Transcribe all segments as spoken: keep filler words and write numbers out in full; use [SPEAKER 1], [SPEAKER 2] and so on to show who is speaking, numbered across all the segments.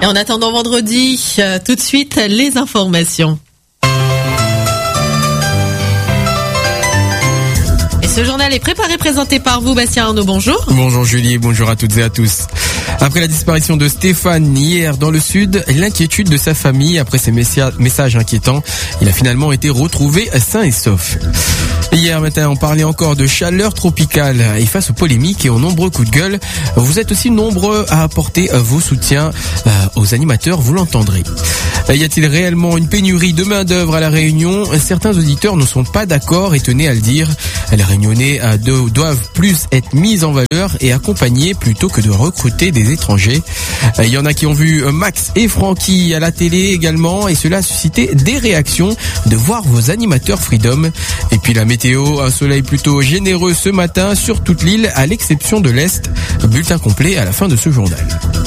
[SPEAKER 1] Et en attendant vendredi, euh, tout de suite, les informations. Ce journal est préparé, présenté par vous, Bastien Arnaud. Bonjour.
[SPEAKER 2] Bonjour Julie, bonjour à toutes et à tous. Après la disparition de Stéphane hier dans le sud, l'inquiétude de sa famille après ces messages inquiétants, il a finalement été retrouvé sain et sauf. Hier matin, on parlait encore de chaleur tropicale et face aux polémiques et aux nombreux coups de gueule, vous êtes aussi nombreux à apporter vos soutiens aux animateurs, vous l'entendrez. Y a-t-il réellement une pénurie de main d'œuvre à La Réunion ? Certains auditeurs ne sont pas d'accord et tenaient à le dire. Les Réunionnais doivent plus être mis en valeur et accompagnés plutôt que de recruter des étrangers. Il y en a qui ont vu Max et Francky à la télé également et cela a suscité des réactions de voir vos animateurs Freedom. Et puis la météo, un soleil plutôt généreux ce matin sur toute l'île à l'exception de l'Est. Bulletin complet à la fin de ce journal.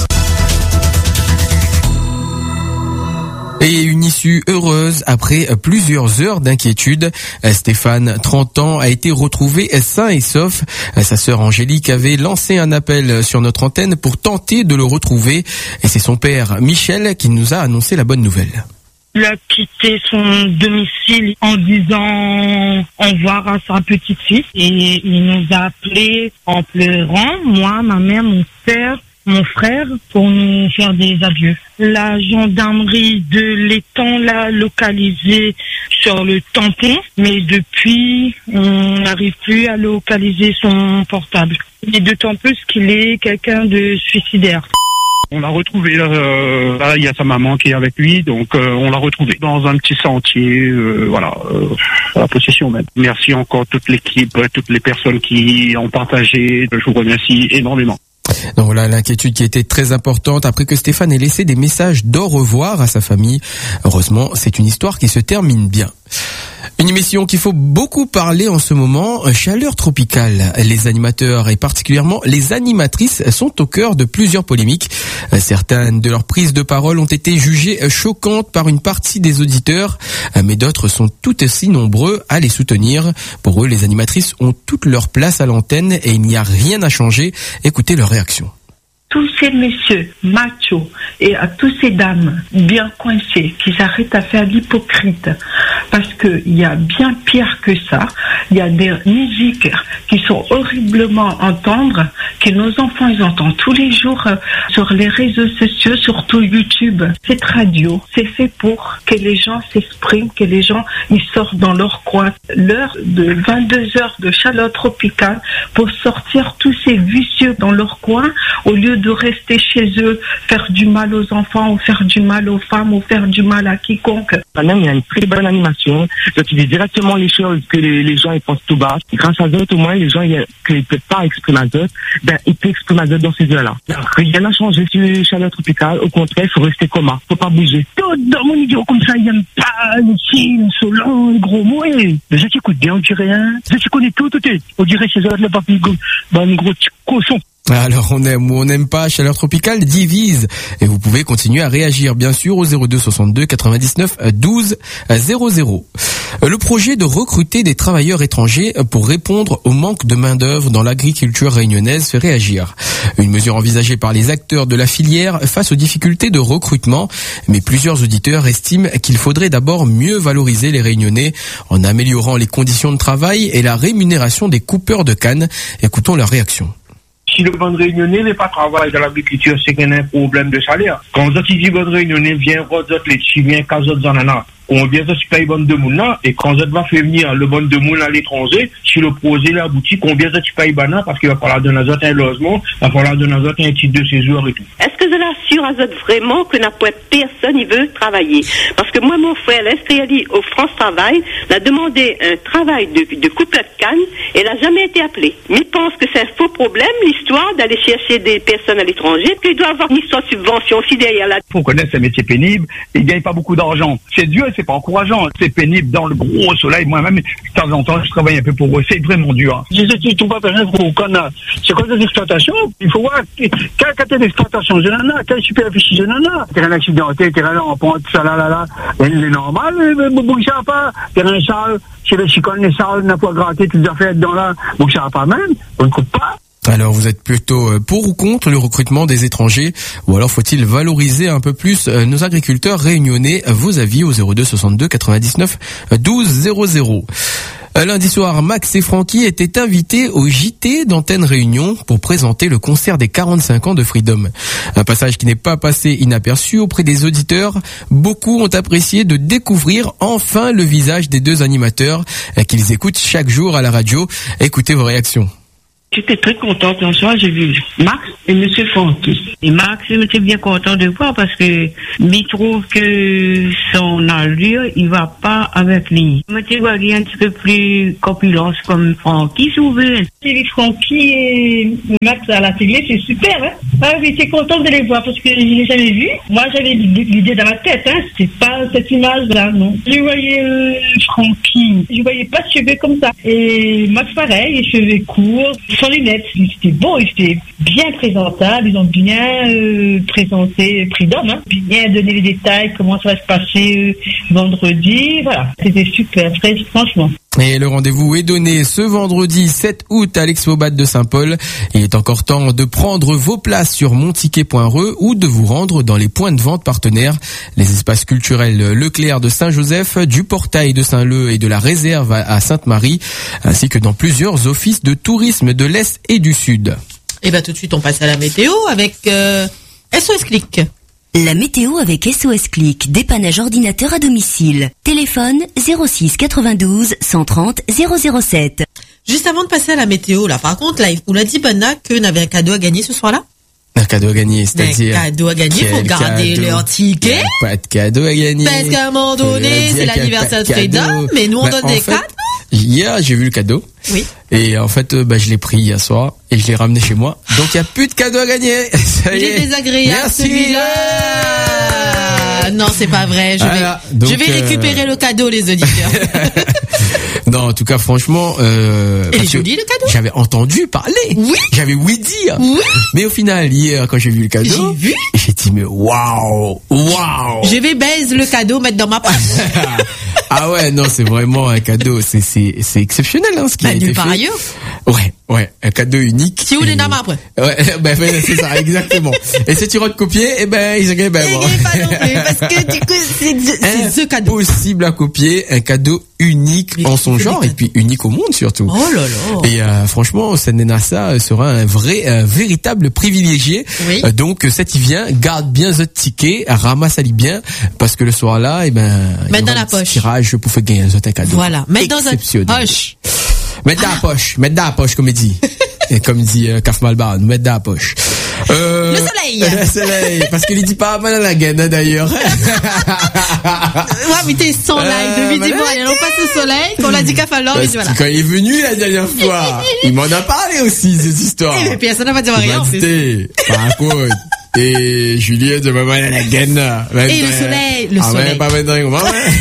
[SPEAKER 2] Et une issue heureuse après plusieurs heures d'inquiétude. Stéphane, trente ans, a été retrouvé sain et sauf. Sa sœur Angélique avait lancé un appel sur notre antenne pour tenter de le retrouver. Et c'est son père, Michel, qui nous a annoncé la bonne nouvelle.
[SPEAKER 3] Il a quitté son domicile en disant au revoir à sa petite fille. Et il nous a appelés en pleurant, moi, ma mère, mon père, mon frère, pour nous faire des adieux. La gendarmerie de l'étang l'a localisé sur le tampon, mais depuis, on n'arrive plus à localiser son portable. Et d'autant plus qu'il est quelqu'un de suicidaire.
[SPEAKER 4] On l'a retrouvé, euh, là, il y a sa maman qui est avec lui, donc euh, on l'a retrouvé dans un petit sentier, euh, voilà, euh, à la possession même. Merci encore toute l'équipe, toutes les personnes qui ont partagé, je vous remercie énormément.
[SPEAKER 2] Donc voilà l'inquiétude qui était très importante après que Stéphane ait laissé des messages d'au revoir à sa famille. Heureusement, c'est une histoire qui se termine bien. Une émission qu'il faut beaucoup parler en ce moment, chaleur tropicale. Les animateurs et particulièrement les animatrices sont au cœur de plusieurs polémiques. Certaines de leurs prises de parole ont été jugées choquantes par une partie des auditeurs, mais d'autres sont tout aussi nombreux à les soutenir. Pour eux, les animatrices ont toute leur place à l'antenne et il n'y a rien à changer. Écoutez leur réaction.
[SPEAKER 3] Tous ces messieurs machos et à toutes ces dames bien coincées qui s'arrêtent à faire l'hypocrite parce que il y a bien pire que ça. Il y a des musiques qui sont horriblement à entendre, que nos enfants ils entendent tous les jours euh, sur les réseaux sociaux, surtout YouTube. Cette radio, c'est fait pour que les gens s'expriment, que les gens ils sortent dans leur coin. L'heure de vingt-deux heures de chaleur tropicale pour sortir tous ces vicieux dans leur coin au lieu de rester chez eux, faire du mal aux enfants ou faire du mal aux femmes ou faire du mal à quiconque.
[SPEAKER 5] Madame, il y a une très bonne animation. J'utilise directement les choses que les, les gens ils pensent tout bas. Grâce à d'autres, au moins, les gens ils ne peuvent pas exprimer à d'autres, ben, ils peuvent exprimer à d'autres dans ces heures-là. Rien n'a changé sur les chaleurs tropicales. Au contraire, il faut rester coma. Il ne faut pas bouger.
[SPEAKER 6] Tout dans mon idiot comme ça, il n'aime pas le signe, insolent, les gros mots. Et je t'écoute bien, on dirait rien. Je te connais tout, tout est. On dirait ces heures de papier, ben, un gros cochon.
[SPEAKER 2] Alors on aime ou on n'aime pas, chaleur tropicale divise. Et vous pouvez continuer à réagir bien sûr au zéro deux soixante-deux quatre-vingt-dix-neuf douze zéro zéro. Le projet de recruter des travailleurs étrangers pour répondre au manque de main d'œuvre dans l'agriculture réunionnaise fait réagir. Une mesure envisagée par les acteurs de la filière face aux difficultés de recrutement. Mais plusieurs auditeurs estiment qu'il faudrait d'abord mieux valoriser les Réunionnais en améliorant les conditions de travail et la rémunération des coupeurs de canne. Écoutons leur réaction.
[SPEAKER 7] Si le bon réunionnais n'est pas travaillé dans l'agriculture, c'est qu'il y a un problème de salaire. Quand on dit bon réunionnais vient, votre les chiens, quand vous en avez, combien ça se paye bon de moun là, et quand vous va faire venir le bon de moun à l'étranger, si le projet la boutique, combien ça se paye bana, parce qu'il va falloir donner à un logement, il va falloir donner à un titre de séjour et tout.
[SPEAKER 8] Est-ce que je l'assure à vous vraiment que n'a pas personne qui veut travailler? Parce que moi, mon frère, l'Estréali, au France Travail, l'a demandé un travail de, de couple de canne, et elle n'a jamais été appelée. Mais il pense que c'est un faux problème, l'histoire d'aller chercher des personnes à l'étranger, qu'il doit avoir une histoire de subvention aussi derrière là.
[SPEAKER 9] On connaît ces métiers pénibles, ils ne gagnent pas beaucoup d'argent. C'est dur, c'est pas encourageant. C'est pénible dans le gros soleil. Moi-même, de temps en temps, je travaille un peu pour eux. C'est vraiment dur.
[SPEAKER 6] Je sais que tu ne vas pas faire au Canada. C'est quoi des exploitations? Il faut voir quelle quantité d'exploitation je n'en ai, quelle superficie je n'en ai. Terrain accidenté, terrain en pente, ça là, là, là. C'est normal, mais bon, ça va pas. Terrain sale, chez les chicones, les sales, n'a pas gratté, toutes les affaires dedans là. Bon, ça va pas même. On ne coupe pas.
[SPEAKER 2] Alors, vous êtes plutôt pour ou contre le recrutement des étrangers, ou alors faut-il valoriser un peu plus nos agriculteurs réunionnais? Vos avis au zéro deux soixante-deux quatre-vingt-dix-neuf douze zéro zéro. Lundi soir, Max et Francky étaient invités au J T d'Antenne Réunion pour présenter le concert des quarante-cinq ans de Freedom. Un passage qui n'est pas passé inaperçu auprès des auditeurs. Beaucoup ont apprécié de découvrir enfin le visage des deux animateurs qu'ils écoutent chaque jour à la radio. Écoutez vos réactions.
[SPEAKER 10] J'étais très contente. En soir, j'ai vu Max et Monsieur Francky. Et Max, j'étais bien content de voir parce que il trouve que son allure, il va pas avec lui. Mais tu vois, il est un petit peu plus copulence comme Francky, si vous voulez.
[SPEAKER 11] J'ai vu Francky et Max à la télé, c'est super, hein. Ah, j'étais contente de les voir parce que je ne les jamais vus. Moi, j'avais l'idée dans ma tête, hein. C'est pas cette image-là, non. Je voyais euh, Francky, je voyais pas de cheveux comme ça. Et Max, pareil, les cheveux courts, sans lunettes. C'était beau, ils étaient bien présentables, ils ont bien euh, présenté Freedom, hein. Bien donné les détails, comment ça va se passer euh, vendredi, voilà. C'était super, très, franchement.
[SPEAKER 2] Et le rendez-vous est donné ce vendredi sept août à l'Expobat de Saint-Paul. Il est encore temps de prendre vos places sur monticket point r e ou de vous rendre dans les points de vente partenaires, les espaces culturels Leclerc de Saint-Joseph, du Portail de Saint-Leu et de la Réserve à Sainte-Marie, ainsi que dans plusieurs offices de tourisme de l'Est et du Sud.
[SPEAKER 1] Et ben tout de suite on passe à la météo avec euh, S O S Click.
[SPEAKER 12] La météo avec S O S Click, dépannage ordinateur à domicile. Téléphone zéro six quatre-vingt-douze cent trente zéro zéro sept.
[SPEAKER 1] Juste avant de passer à la météo, là, par contre, là, on a dit, Bana, qu'on avait un cadeau à gagner ce soir-là?
[SPEAKER 2] Un cadeau à gagner, c'est-à-dire...
[SPEAKER 1] Un cadeau à gagner, faut garder cadeau? Leur ticket.
[SPEAKER 2] Pas de cadeau à gagner.
[SPEAKER 1] Parce qu'à un moment donné, c'est l'anniversaire de Freedom, mais nous, on bah, donne des fait, cadeaux.
[SPEAKER 2] Hier, j'ai vu le cadeau.
[SPEAKER 1] Oui.
[SPEAKER 2] Et en fait, bah, je l'ai pris hier soir et je l'ai ramené chez moi. Donc, il n'y a plus de cadeau à gagner.
[SPEAKER 1] Il est désagréable,
[SPEAKER 2] merci.
[SPEAKER 1] Celui-là. Non, c'est pas vrai. Je vais, voilà, donc, je vais récupérer euh... le cadeau, les auditeurs.
[SPEAKER 2] Non, en tout cas, franchement, euh,
[SPEAKER 1] il est joli, le cadeau.
[SPEAKER 2] J'avais entendu parler.
[SPEAKER 1] Oui.
[SPEAKER 2] J'avais oui dire.
[SPEAKER 1] Oui.
[SPEAKER 2] Mais au final, hier, quand j'ai vu le cadeau,
[SPEAKER 1] j'ai vu.
[SPEAKER 2] J'ai dit, mais waouh, waouh.
[SPEAKER 1] Je vais baise le cadeau, mettre dans ma poche.
[SPEAKER 2] Ah ouais, non, c'est vraiment un cadeau. C'est, c'est, c'est exceptionnel, hein, ce qui
[SPEAKER 1] bah,
[SPEAKER 2] a été fait.
[SPEAKER 1] Par ailleurs.
[SPEAKER 2] Ouais, ouais, un cadeau unique.
[SPEAKER 1] Si vous voulez d'âme après.
[SPEAKER 2] Ouais, ben, ben, c'est ça, exactement. Et si tu recopier, eh ben, ils ben,
[SPEAKER 1] bon. Pas non plus, parce que du coup, c'est, c'est ce cadeau.
[SPEAKER 2] Impossible à copier, un cadeau unique mais en son genre, et puis unique au monde surtout.
[SPEAKER 1] Oh là là.
[SPEAKER 2] Et, euh, franchement, Senenassa sera un vrai, un véritable privilégié.
[SPEAKER 1] Oui.
[SPEAKER 2] Euh, donc, cet y vient, garde bien ce ticket, ramasse-les bien, parce que le soir là, eh ben,
[SPEAKER 1] mettre dans la poche.
[SPEAKER 2] Je pouvais gagner un cadeau.
[SPEAKER 1] Voilà, mettre dans la poche.
[SPEAKER 2] Mettre dans la poche, mettre dans la poche, comme il dit. Et comme dit euh, Kaf Malbar, mettre dans la poche. Euh,
[SPEAKER 1] le soleil.
[SPEAKER 2] Le soleil, parce qu'il dit pas mal à la gaine, hein, d'ailleurs.
[SPEAKER 1] Ouais, mais t'es sans live. Euh, Depuis dix mois, il y a pas ce soleil, qu'on l'a dit Kaf Malbar, mais voilà.
[SPEAKER 2] Quand il est venu la dernière fois, il m'en a parlé aussi, cette histoire.
[SPEAKER 1] Et puis, ça n'a pas dit rien, en plus.
[SPEAKER 2] Par contre. Et Julien de maman à la gaine.
[SPEAKER 1] Et le soleil, le
[SPEAKER 2] ah,
[SPEAKER 1] soleil.
[SPEAKER 2] Ouais, pas maintenant,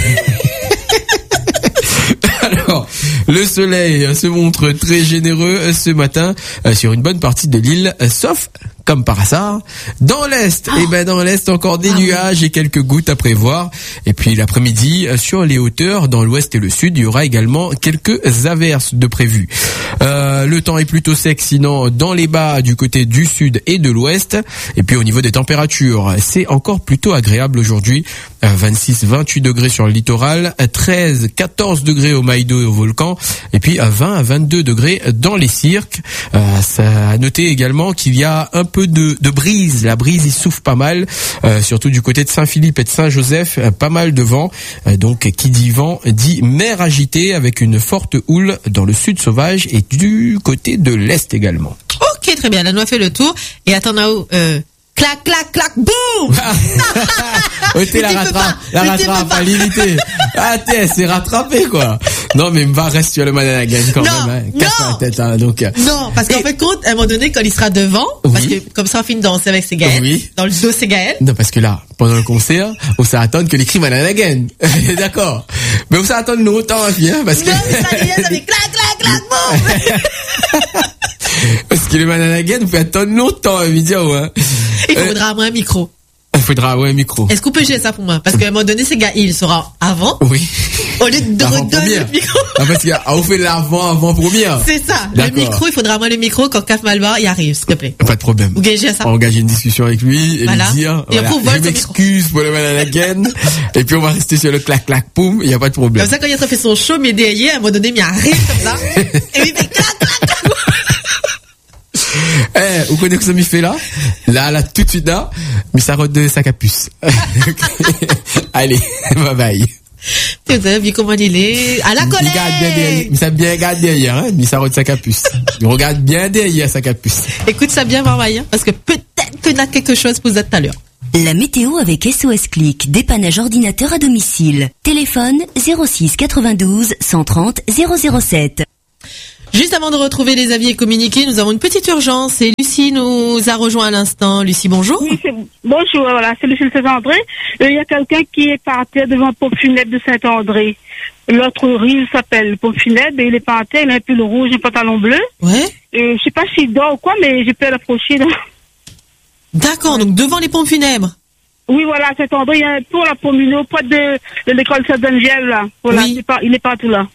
[SPEAKER 2] Alors, le soleil se montre très généreux ce matin sur une bonne partie de l'île, sauf, comme par hasard, dans l'Est. Oh. Et ben dans l'Est, encore des ah nuages oui. et quelques gouttes à prévoir. Et puis l'après-midi, sur les hauteurs, dans l'Ouest et le Sud, il y aura également quelques averses de prévues. Euh, le temps est plutôt sec, sinon dans les bas du côté du Sud et de l'Ouest. Et puis au niveau des températures, c'est encore plutôt agréable aujourd'hui. vingt-six à vingt-huit degrés sur le littoral, treize à quatorze degrés au Maïdo et au Volcan, et puis à vingt à vingt-deux degrés dans les cirques. Euh, ça a noté également qu'il y a un peu de, de brise. La brise, il souffle pas mal, euh, surtout du côté de Saint-Philippe et de Saint-Joseph, euh, pas mal de vent. Euh, donc, qui dit vent, dit mer agitée avec une forte houle dans le sud sauvage et du côté de l'Est également.
[SPEAKER 1] Ok, très bien. Là, nous a fait le tour. Et attends, Nao, euh, clac, clac, clac, boum!
[SPEAKER 2] Oh, t'es la rattrape, la rattrape, à l'unité. Ah, t'es, c'est rattrapé, quoi. Non, mais va reste sur le man à la gagne quand
[SPEAKER 1] non,
[SPEAKER 2] même, hein. Casse
[SPEAKER 1] non,
[SPEAKER 2] la tête, hein, donc.
[SPEAKER 1] Non, parce qu'en et... fait, compte, à un moment donné, quand il sera devant, oui. parce que, comme ça, on finit de danser avec ses Gaël.
[SPEAKER 2] Oui.
[SPEAKER 1] Dans le dos, c'est Gaël.
[SPEAKER 2] Non, parce que là, pendant le concert, on s'est attendre que les cris man à la gagne. D'accord. Mais on s'est attendre longtemps, hein, parce que.
[SPEAKER 1] Non, mais ça, ça fait clac, clac, clac, boum!
[SPEAKER 2] Parce que le man à la gagne, on peut attendre longtemps, vidéo, hein.
[SPEAKER 1] Il faudra euh... avoir un micro.
[SPEAKER 2] Il faudra, ouais, micro.
[SPEAKER 1] Est-ce qu'on peut gérer ça pour moi? Parce qu'à un moment donné, c'est gars, il sera avant.
[SPEAKER 2] Oui.
[SPEAKER 1] Au lieu de redonner le micro.
[SPEAKER 2] Ah, parce qu'on fait l'avant, avant première.
[SPEAKER 1] C'est ça.
[SPEAKER 2] D'accord.
[SPEAKER 1] Le micro, il faudra moi le micro quand Caf Malbar, il arrive, s'il te plaît.
[SPEAKER 2] Pas de problème.
[SPEAKER 1] Vous gagez ça.
[SPEAKER 2] On va engager une discussion avec lui et
[SPEAKER 1] voilà.
[SPEAKER 2] lui dire,
[SPEAKER 1] et
[SPEAKER 2] voilà, je m'excuse pour le mal à la gaine. Et puis on va rester sur le clac clac poum, il y a pas de problème.
[SPEAKER 1] Comme ça, quand il a fait son show, mais derrière, à un moment donné, il arrive comme ça. Et il fait clac clac clac.
[SPEAKER 2] Eh, vous connaissez ce que ça m'y fait là? Là, là, tout de suite là, mais ça rote de sac à puce. Allez, bye bye.
[SPEAKER 1] Tu as vu comment il est? À la colère!
[SPEAKER 2] Il regarde bien derrière, mais ça bien regarde derrière, hein, mais ça rote sac à puce. Il regarde bien derrière sac à puce.
[SPEAKER 1] Écoute ça bien, Marmaille, hein, parce que peut-être qu'il y a quelque chose pour vous tout à l'heure.
[SPEAKER 12] La météo avec S O S Click, dépannage ordinateur à domicile. Téléphone zéro six quatre-vingt-douze cent trente zéro zéro sept.
[SPEAKER 1] Juste avant de retrouver les avis et communiquer, nous avons une petite urgence et Lucie nous a rejoint à l'instant. Lucie, bonjour.
[SPEAKER 13] Oui, c'est, bonjour, voilà, c'est Lucie de Saint-André. Il y a quelqu'un qui est par terre devant le pompe funèbre de Saint-André. L'autre rive s'appelle pompe funèbre et il est par terre, il a un pull rouge et un pantalon bleu.
[SPEAKER 1] Ouais.
[SPEAKER 13] Et je sais pas s'il dort ou quoi, mais j'ai peur l'approcher là.
[SPEAKER 1] D'accord, donc devant les pompes funèbres.
[SPEAKER 13] Oui, voilà, Saint-André, il y a un pour la promenade, au poids de, de l'école Saint-Geneviève là. Voilà,
[SPEAKER 1] oui.
[SPEAKER 13] il est pas, il est partout là.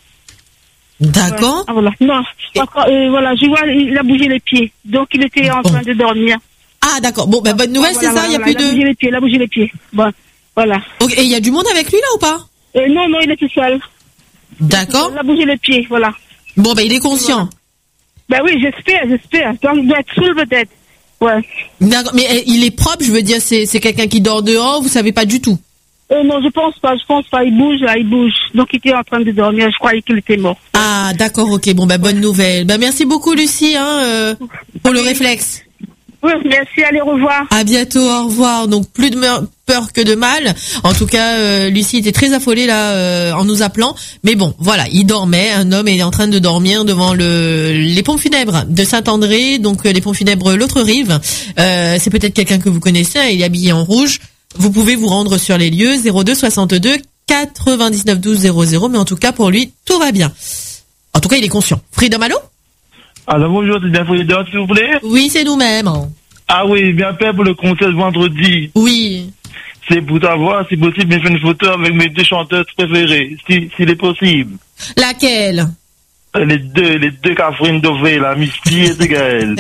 [SPEAKER 1] D'accord.
[SPEAKER 13] Ouais. Ah, voilà. Non, euh, voilà, je vois, il a bougé les pieds. Donc, il était en train oh. de dormir.
[SPEAKER 1] Ah, d'accord. Bon, ben, bonne nouvelle, voilà, c'est ça, il voilà, y a
[SPEAKER 13] voilà,
[SPEAKER 1] plus
[SPEAKER 13] il
[SPEAKER 1] de...
[SPEAKER 13] Il a bougé les pieds, il a bougé les pieds. Bon, voilà.
[SPEAKER 1] Okay. Et il y a du monde avec lui, là, ou pas?
[SPEAKER 13] euh, Non, non, il est tout seul.
[SPEAKER 1] D'accord.
[SPEAKER 13] Il a bougé les pieds, voilà.
[SPEAKER 1] Bon, ben, il est conscient.
[SPEAKER 13] Voilà. Ben oui, j'espère, j'espère. Donc, il doit être saoul, peut-être. Ouais.
[SPEAKER 1] D'accord. Mais eh, il est propre, je veux dire, c'est, c'est quelqu'un qui dort dehors, vous savez pas du tout?
[SPEAKER 13] Euh, non, je pense pas, je pense pas. Il bouge, là, il bouge. Donc, il était en train de dormir. Je croyais qu'il était mort.
[SPEAKER 1] Ah, d'accord, ok. Bon, bah, bonne nouvelle. Bah, merci beaucoup, Lucie, hein, euh, pour le réflexe.
[SPEAKER 13] Oui, merci. Allez, au revoir.
[SPEAKER 1] À bientôt, au revoir. Donc, plus de me- peur que de mal. En tout cas, euh, Lucie était très affolée, là, euh, en nous appelant. Mais bon, voilà, il dormait. Un homme est en train de dormir devant le, les pompes funèbres de Saint-André. Donc, euh, les pompes funèbres, l'autre rive. Euh, c'est peut-être quelqu'un que vous connaissez. Hein, il est habillé en rouge. Vous pouvez vous rendre sur les lieux zéro deux soixante-deux quatre-vingt-dix-neuf douze zéro zéro, mais en tout cas pour lui tout va bien. En tout cas il est conscient. Freedom, allô?
[SPEAKER 14] Alors bonjour, c'est bien Freedom s'il vous plaît?
[SPEAKER 1] Oui, c'est nous-mêmes.
[SPEAKER 14] Ah oui, bien fait pour le concert de vendredi.
[SPEAKER 1] Oui.
[SPEAKER 14] C'est pour t'avoir, si possible, me faire une photo avec mes deux chanteuses préférées, si, s'il est possible.
[SPEAKER 1] Laquelle?
[SPEAKER 14] Les deux, les deux Catherine Dové, la Misty et Gaël.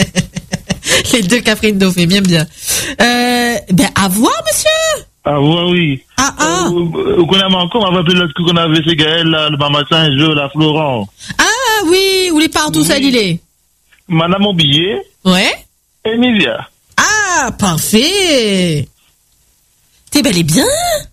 [SPEAKER 1] Les deux Catherine Dové, bien bien. Euh, ben, à voir, monsieur?
[SPEAKER 14] Ah ouais, oui.
[SPEAKER 1] Ah, ah.
[SPEAKER 14] Euh, vous connaissez encore, on va appeler l'autre qu'on avait, c'est Gaël, là, le matin, un jour, la Florent.
[SPEAKER 1] Ah oui, où les partout, oui. Ça, il est.
[SPEAKER 14] Madame Aubillet.
[SPEAKER 1] Ouais.
[SPEAKER 14] Emilia.
[SPEAKER 1] Ah, parfait. T'es bel et bien?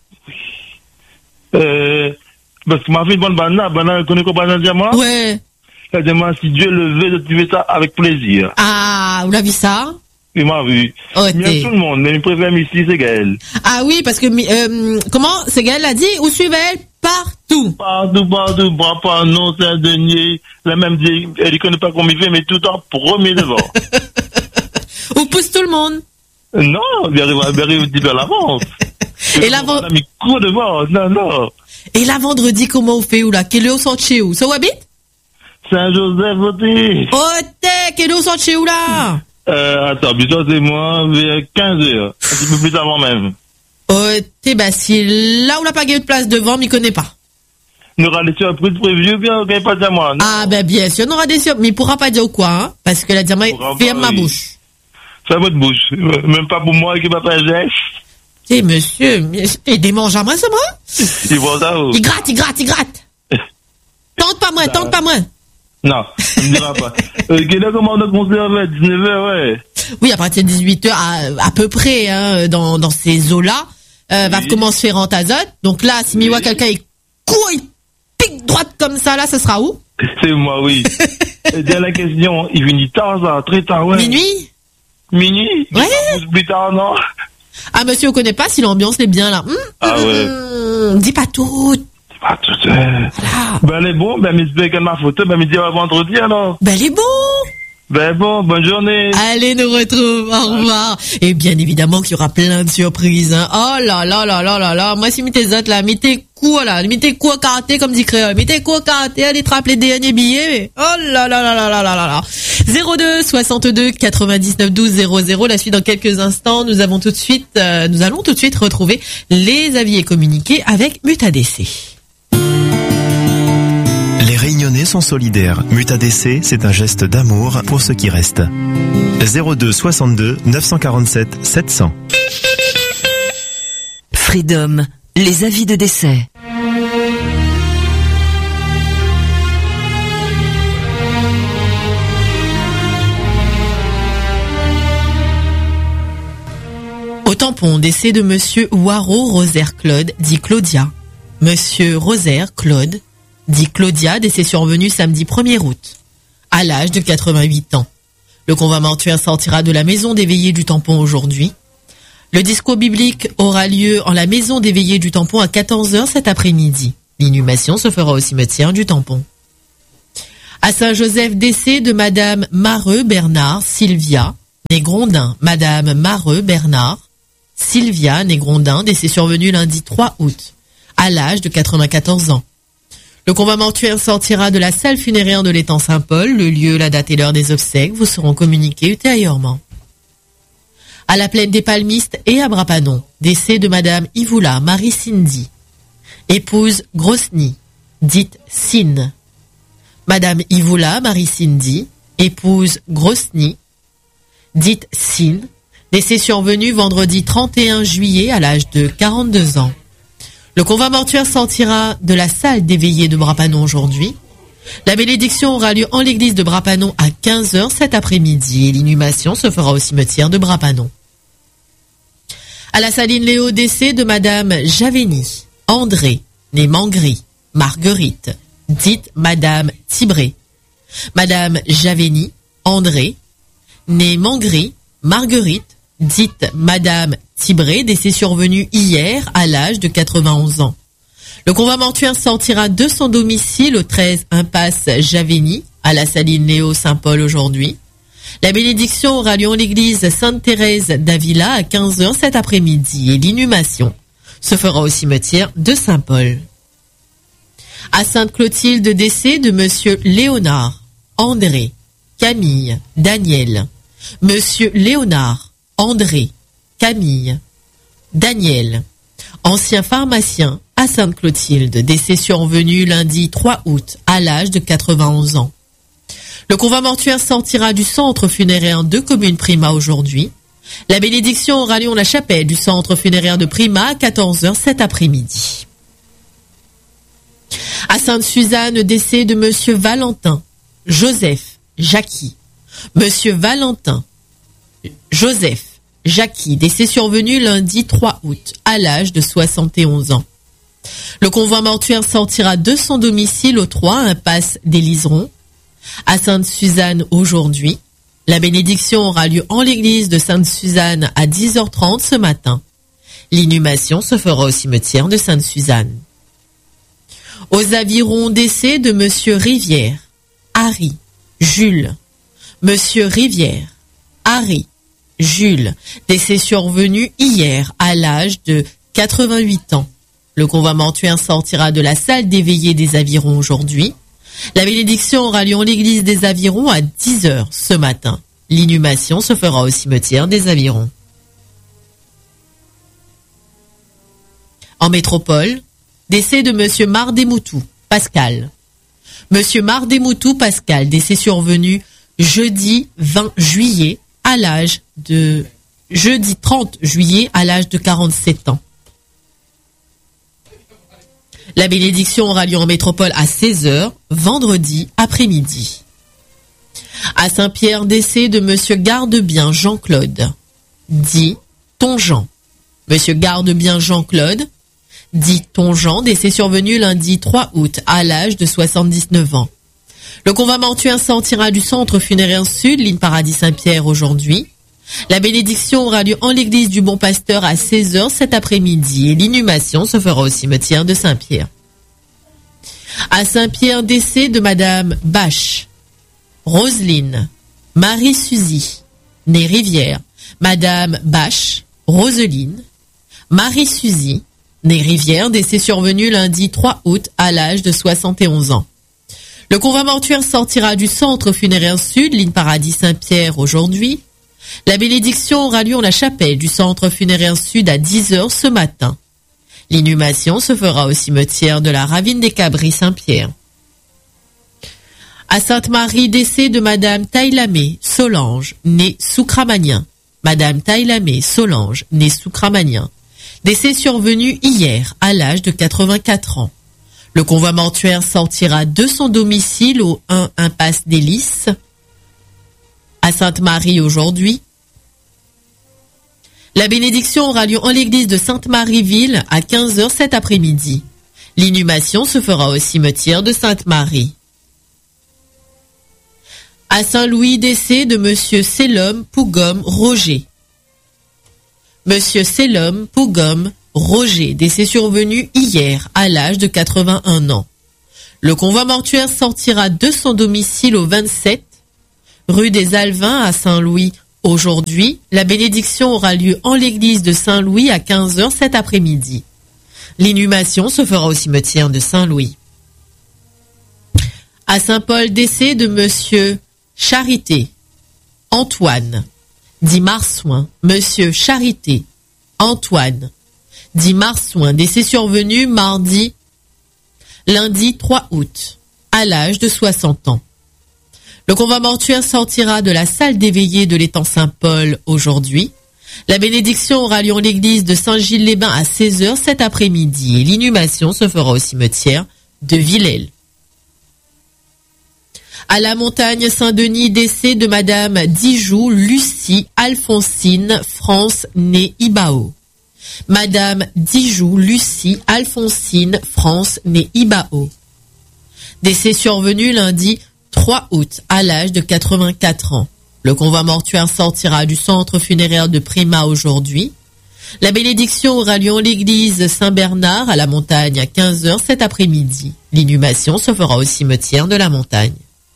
[SPEAKER 14] Euh, parce que ma fille, bonne banane, banane, connaît quoi, banane diamant?
[SPEAKER 1] Ouais.
[SPEAKER 14] Elle demande si Dieu le veut, tu fais ça avec plaisir.
[SPEAKER 1] Ah, vous l'avez vu ça?
[SPEAKER 14] Il m'a vu.
[SPEAKER 1] Oh,
[SPEAKER 14] bien tout le monde, mais il préfère ici, c'est Gaël.
[SPEAKER 1] Ah oui, parce que, euh, comment, c'est Gaël l'a dit, où suivait-elle? Partout.
[SPEAKER 14] Partout, partout, bras pas, non, c'est un denier. La même dit, elle ne connaît pas comment il fait, mais tout en premier devant.
[SPEAKER 1] Où pousse tout le monde?
[SPEAKER 14] Non, il arrive, il arrive un petit peu à l'avance.
[SPEAKER 1] Et la vendredi.
[SPEAKER 14] On a mis court devant, non, non.
[SPEAKER 1] Et la vendredi, comment on fait, ou là? Quelle est au centre chez où? Ça où habite?
[SPEAKER 14] Saint-Joseph, Oti.
[SPEAKER 1] Oti, quelle est au centre chez où là?
[SPEAKER 14] Euh, attends, plutôt c'est moi, vers quinze heures. Un petit peu plus avant même.
[SPEAKER 1] Oti, bah, si là où la pagaille de place devant, m'y connaît pas.
[SPEAKER 14] Nous aura des surprises prévues, bien, on gagne pas de diamant.
[SPEAKER 1] Ah, ben, bien sûr, on aura des surprises, mais il pourra pas dire quoi, hein, parce que la diamant ferme ma bouche.
[SPEAKER 14] Ferme votre bouche. Même pas pour moi qui m'appelle Jeff.
[SPEAKER 1] Eh, monsieur, il démange à moi, c'est moi?
[SPEAKER 14] Il voit ça, où?
[SPEAKER 1] Il gratte, il gratte, il gratte. Tente pas moins, tente pas moins.
[SPEAKER 14] Non, il ne dira pas. Euh, quelle heure comment on a conservé? dix-neuf heures, ouais.
[SPEAKER 1] Oui, à partir de dix-huit heures, à, à peu près, hein, dans, dans ces eaux-là, euh, oui. Va commencer Ferrand azote. Donc là, si oui. m'y voit quelqu'un, il court, il pique droite comme ça, là, ça sera où?
[SPEAKER 14] C'est moi, oui. Et bien la question, il finit tard, ça, très tard, ouais.
[SPEAKER 1] Minuit?
[SPEAKER 14] Minuit?
[SPEAKER 1] Ouais.
[SPEAKER 14] Plus tard, non?
[SPEAKER 1] Ah, monsieur, on connaît pas si l'ambiance est bien, là. Hum,
[SPEAKER 14] ah, hum,
[SPEAKER 1] ouais. Dis pas tout.
[SPEAKER 14] Pas tout seul. Voilà. Ben, elle est bon, ben, j'espère qu'elle m'a photo, ben, me dit vendredi, alors.
[SPEAKER 1] Ben, elle est bon.
[SPEAKER 14] Ben bon, bonne journée.
[SPEAKER 1] Allez, nous retrouve. Au revoir. Et bien évidemment qu'il y aura plein de surprises. Hein. Oh là là là là là là. Moi, si mettez autres là, mettez quoi là, mettez quoi karaté comme dit créole, mettez quoi karaté, allez te rappeler des derniers billets. Oh là là là là là là là là. zéro deux soixante-deux quatre-vingt-dix-neuf douze zéro zéro. La suite dans quelques instants. Nous avons tout de suite, euh, nous allons tout de suite retrouver les avis et communiqués avec Muta D C.
[SPEAKER 15] Les Réunionnais sont solidaires. Muta D C, c'est un geste d'amour pour ceux qui restent. zéro deux soixante-deux neuf cent quarante-sept sept cents.
[SPEAKER 12] Freedom, les avis de décès.
[SPEAKER 1] Au tampon, décès de Monsieur Waro Rosaire Claude, dit Claudia. Monsieur Rosaire Claude, dit Claudia, décès survenu samedi premier août, à l'âge de quatre-vingt-huit ans. Le convoi mortuaire sortira de la maison des veillées du tampon aujourd'hui. Le discours biblique aura lieu en la maison des veillées du tampon à quatorze heures cet après-midi. L'inhumation se fera au cimetière du tampon. À Saint-Joseph, décès de Madame Mareux Bernard Sylvia, née Grondin. Madame Mareux Bernard Sylvia, née Grondin, décès survenu lundi trois août, à l'âge de quatre-vingt-quatorze ans. Le convoi mortuaire sortira de la salle funéraire de l'étang Saint-Paul. Le lieu, la date et l'heure des obsèques vous seront communiqués ultérieurement. À la plaine des Palmistes et à Brapanon, décès de Madame Ivoula Marie Cindy, épouse Grosny, dite Cine. Madame Ivoula Marie Cindy, épouse Grosny, dite Cine, décès survenu vendredi trente et un juillet à l'âge de quarante-deux ans. Le convoi mortuaire sortira de la salle des veillées de Brapanon aujourd'hui. La bénédiction aura lieu en l'église de Brapanon à quinze heures cet après-midi et l'inhumation se fera au cimetière de Brapanon. À la Saline Léo, décès de Madame Javeni, André, née Mangry, Marguerite, dite Madame Tibré. Madame Javeni, André, née Mangry, Marguerite, dite Madame Tibré, décès survenu hier à l'âge de quatre-vingt-onze ans. Le convoi mortuaire sortira de son domicile au treize impasse Javeni, à la Saline Léo Saint-Paul aujourd'hui. La bénédiction aura lieu en l'église Sainte-Thérèse d'Avila à quinze heures cet après-midi et l'inhumation se fera au cimetière de Saint-Paul. À Sainte-Clotilde, décès de Monsieur Léonard, André, Camille, Daniel. Monsieur Léonard, André, Camille, Daniel, ancien pharmacien à Sainte-Clotilde, décès survenu lundi trois août à l'âge de quatre-vingt-onze ans. Le convoi mortuaire sortira du centre funéraire de Commune Prima aujourd'hui. La bénédiction aura lieu en la chapelle du centre funéraire de Prima à quatorze heures cet après-midi. À Sainte-Suzanne, décès de Monsieur Valentin, Joseph, Jackie. Monsieur Valentin, Joseph, Jackie, décès survenu lundi trois août, à l'âge de soixante et onze ans. Le convoi mortuaire sortira de son domicile au trois impasse des Liserons, à Sainte-Suzanne aujourd'hui. La bénédiction aura lieu en l'église de Sainte-Suzanne à dix heures trente ce matin. L'inhumation se fera au cimetière de Sainte-Suzanne. Aux avirons, décès de Monsieur Rivière, Harry, Jules. Monsieur Rivière, Harry, Jules, décès survenu hier à l'âge de quatre-vingt-huit ans. Le convoi mortuaire sortira de la salle des veillées des avirons aujourd'hui. La bénédiction aura lieu en l'église des avirons à dix heures ce matin. L'inhumation se fera au cimetière des avirons. En métropole, décès de Monsieur Mardemoutou, Pascal. Monsieur Mardemoutou, Pascal, décès survenu jeudi vingt juillet à l'âge de jeudi trente juillet à l'âge de quarante-sept ans. La bénédiction aura lieu en métropole à seize heures vendredi après-midi. À Saint-Pierre, décès de Monsieur Gardebien Jean-Claude, dit Tonjean. Monsieur Gardebien Jean-Claude, dit Tonjean, décès survenu lundi trois août à l'âge de soixante-dix-neuf ans. Le convoi mortuaire sortira du centre funéraire sud, ligne Paradis Saint-Pierre aujourd'hui. La bénédiction aura lieu en l'église du Bon Pasteur à seize heures cet après-midi et l'inhumation se fera au cimetière de Saint-Pierre. À Saint-Pierre, décès de Madame Bache, Roselyne, Marie-Suzy, née Rivière, Madame Bache, Roseline, Marie-Suzy, née Rivière, décès survenu lundi trois août à l'âge de soixante et onze ans. Le convoi mortuaire sortira du centre funéraire sud, ligne Paradis Saint-Pierre aujourd'hui. La bénédiction aura lieu en la chapelle du centre funéraire sud à dix heures ce matin. L'inhumation se fera au cimetière de la Ravine des Cabris Saint-Pierre. À Sainte-Marie, décès de Madame Taïlamé Solange, née Soukramagnin. Madame Taïlamé Solange, née Soukramagnin. Décès survenu hier, à l'âge de quatre-vingt-quatre ans. Le convoi mortuaire sortira de son domicile au un impasse des Lys, à Sainte-Marie aujourd'hui. La bénédiction aura lieu en l'église de Sainte-Marie-Ville à quinze heures cet après-midi. L'inhumation se fera au cimetière de Sainte-Marie. À Saint-Louis, décès de Monsieur Selom Pougom Roger. Monsieur Selom Pougom Roger, décès survenu hier à l'âge de quatre-vingt-un ans. Le convoi mortuaire sortira de son domicile au vingt-sept rue des Alvins à Saint-Louis aujourd'hui. La bénédiction aura lieu en l'église de Saint-Louis à quinze heures cet après-midi. L'inhumation se fera au cimetière de Saint-Louis. À Saint-Paul, décès de Monsieur Charité Antoine, dit Marsouin. Monsieur Charité Antoine, dit Marsouin, décès survenu mardi, lundi trois août, à l'âge de soixante ans. Le convoi mortuaire sortira de la salle des veillées de l'étang Saint-Paul aujourd'hui. La bénédiction aura lieu en l'église de Saint-Gilles-les-Bains à seize heures cet après-midi et l'inhumation se fera au cimetière de Villèle. À la Montagne Saint-Denis, décès de Madame Dijoux Lucie Alphonsine France, née Ibao. Madame Dijoux Lucie Alphonsine France, née Ibao. Décès survenu lundi trois août à l'âge de quatre-vingt-quatre ans. Le convoi mortuaire sortira du centre funéraire de Prima aujourd'hui. La bénédiction aura lieu en l'église Saint-Bernard à la Montagne à quinze heures cet après-midi. L'inhumation se fera au cimetière de la Montagne.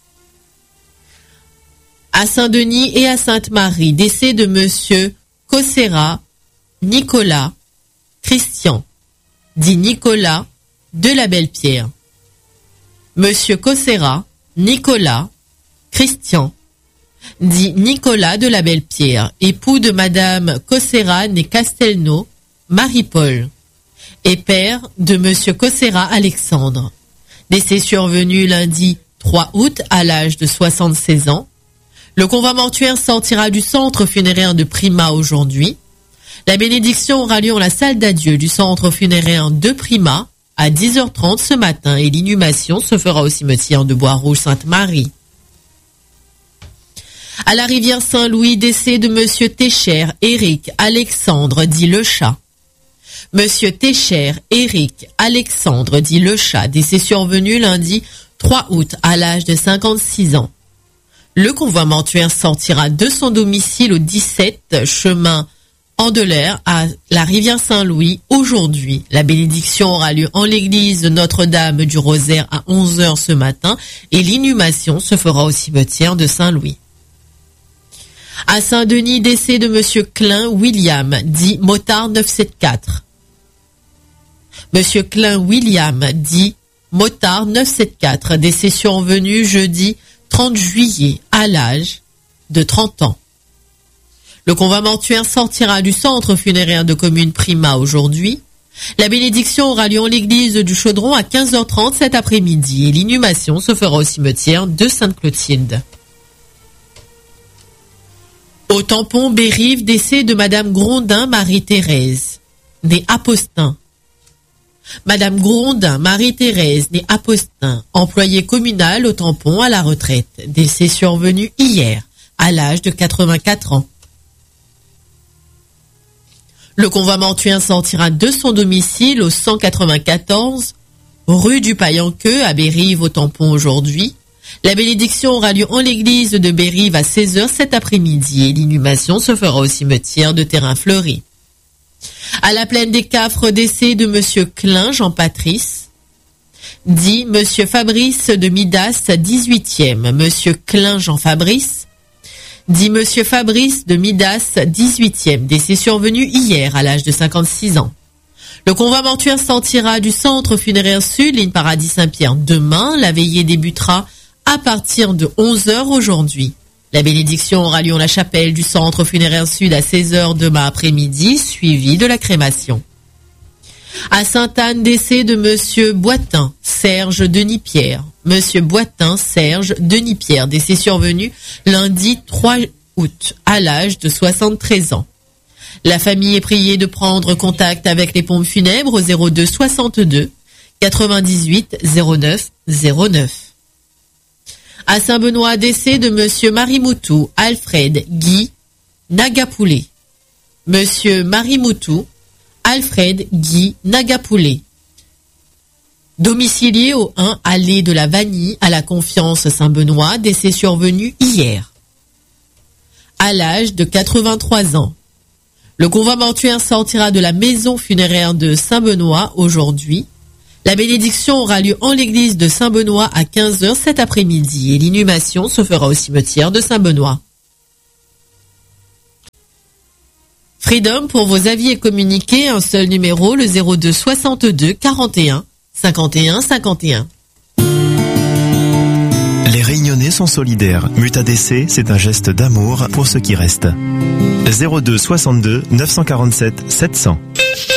[SPEAKER 1] À Saint-Denis et à Sainte-Marie, décès de Monsieur Cossera Nicolas Christian, dit Nicolas de la Belle-Pierre. Monsieur Cossera Nicolas Christian, dit Nicolas de la Belle-Pierre, époux de Madame Cossera née Castelnau, Marie-Paul, et père de Monsieur Cossera Alexandre. Décès survenu lundi trois août à l'âge de soixante-seize ans. Le convoi mortuaire sortira du centre funéraire de Prima aujourd'hui. La bénédiction aura lieu en la salle d'adieu du centre funéraire de Prima à dix heures trente ce matin et l'inhumation se fera au cimetière de Bois-Rouge-Sainte-Marie. À la rivière Saint-Louis, décès de Monsieur Técher Éric Alexandre, dit Le Chat. Monsieur Técher Éric Alexandre, dit Le Chat, décès survenu lundi trois août à l'âge de cinquante-six ans. Le convoi mortuaire sortira de son domicile au dix-sept chemin Andelaire à la rivière Saint-Louis aujourd'hui. La bénédiction aura lieu en l'église Notre-Dame du Rosaire à onze heures ce matin et l'inhumation se fera au cimetière de Saint-Louis. À Saint-Denis, décès de Monsieur Klein William, dit Motard neuf cent soixante-quatre. Monsieur Klein William, dit Motard neuf cent soixante-quatre, décès survenu jeudi trente juillet à l'âge de trente ans. Le convoi mortuaire sortira du centre funéraire de commune Prima aujourd'hui. La bénédiction aura lieu en l'église du Chaudron à quinze heures trente cet après-midi et l'inhumation se fera au cimetière de Sainte-Clotilde. Au tampon Bérive, décès de Madame Grondin Marie-Thérèse, née Apostin. Madame Grondin Marie-Thérèse, née Apostin, employée communale au tampon à la retraite, décès survenu hier, à l'âge de quatre-vingt-quatre ans. Le convoi mortuaire sortira de son domicile au cent quatre-vingt-quatorze, rue du Paillanqueux à Bérive au tampon aujourd'hui. La bénédiction aura lieu en l'église de Bérive à seize heures cet après-midi et l'inhumation se fera au cimetière de Terrain Fleuri. À la plaine des Cafres, décès de Monsieur Klein Jean-Patrice, dit Monsieur Fabrice de Midas dix-huitième. Monsieur Klein Jean-Fabrice, dit Monsieur Fabrice de Midas, dix-huitième, décès survenu hier à l'âge de cinquante-six ans. Le convoi mortuaire sortira du centre funéraire sud, ligne Paradis Saint-Pierre, demain. La veillée débutera à partir de onze heures aujourd'hui. La bénédiction aura lieu en la chapelle du centre funéraire sud à seize heures demain après-midi, suivie de la crémation. À Sainte-Anne, décès de Monsieur Boitin, Serge Denis-Pierre. Monsieur Boitin, Serge Denis-Pierre, décès survenu lundi trois août, à l'âge de soixante-treize ans. La famille est priée de prendre contact avec les pompes funèbres au zéro deux soixante-deux quatre-vingt-dix-huit zéro neuf zéro neuf. À Saint-Benoît, décès de Monsieur Marimoutou, Alfred Guy Nagapoulé. Monsieur Marimoutou, Alfred Guy Nagapoulé. Domicilié au un allée de la Vanille à la Confiance Saint-Benoît, décès survenu hier. À l'âge de quatre-vingt-trois ans. Le convoi mortuaire sortira de la maison funéraire de Saint-Benoît aujourd'hui. La bénédiction aura lieu en l'église de Saint-Benoît à quinze heures cet après-midi et l'inhumation se fera au cimetière de Saint-Benoît. Freedom, pour vos avis et communiquer, un seul numéro, le zéro deux soixante-deux quarante et un cinquante et un cinquante et un.
[SPEAKER 15] Les Réunionnais sont solidaires. Muta D C, c'est un geste d'amour pour ceux qui restent. zéro deux soixante-deux neuf cent quarante-sept sept cents.